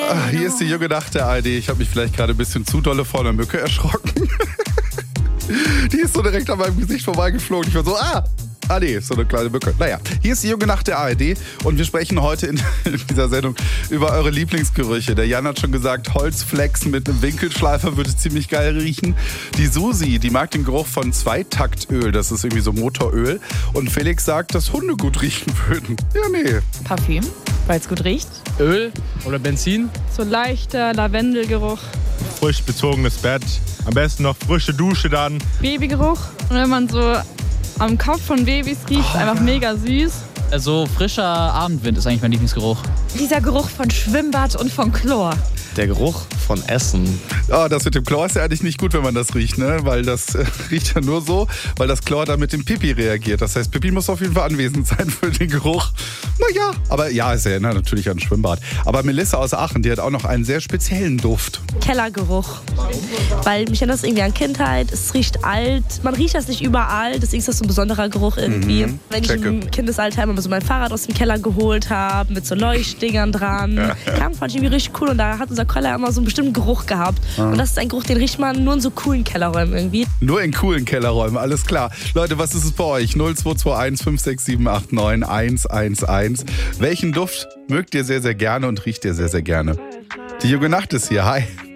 Hier ist die junge Nacht der ARD. Ich habe mich vielleicht gerade ein bisschen zu dolle vor einer Mücke erschrocken. Die ist so direkt an meinem Gesicht vorbeigeflogen. Ich war so, nee, so eine kleine Mücke. Naja, hier ist die junge Nacht der ARD und wir sprechen heute in dieser Sendung über eure Lieblingsgerüche. Der Jan hat schon gesagt, Holzflex mit einem Winkelschleifer würde ziemlich geil riechen. Die Susi, die mag den Geruch von Zweitaktöl, das ist irgendwie so Motoröl. Und Felix sagt, dass Hunde gut riechen würden. Ja, nee. Parfüm, weil es gut riecht. Öl oder Benzin. So leichter Lavendelgeruch. Frisch bezogenes Bett. Am besten noch frische Dusche dann. Babygeruch. Und wenn man so am Kopf von Babys riecht, ist einfach mega süß. Also frischer Abendwind ist eigentlich mein Lieblingsgeruch. Dieser Geruch von Schwimmbad und von Chlor. Der Geruch von Essen. Oh, das mit dem Chlor ist ja eigentlich nicht gut, wenn man das riecht, ne? Weil das riecht ja nur so, weil das Chlor dann mit dem Pipi reagiert. Das heißt, Pipi muss auf jeden Fall anwesend sein für den Geruch. Naja, aber ja, es erinnert natürlich an ein Schwimmbad. Aber Melissa aus Aachen, die hat auch noch einen sehr speziellen Duft. Kellergeruch. Weil mich erinnert das irgendwie an Kindheit. Es riecht alt. Man riecht das nicht überall. Deswegen ist das so ein besonderer Geruch irgendwie. Wenn ich im Kindesalter immer so mein Fahrrad aus dem Keller geholt habe, mit so Leuchtdingern dran, fand ich irgendwie richtig cool. Und da hat unser Keller immer so einen bestimmten Geruch gehabt. Und das ist ein Geruch, den riecht man nur in so coolen Kellerräumen irgendwie. Nur in coolen Kellerräumen, alles klar. Leute, was ist es bei euch? 0221 56789 111. Welchen Duft mögt ihr sehr, sehr gerne und riecht ihr sehr, sehr gerne? Die junge Nacht ist hier. Hi.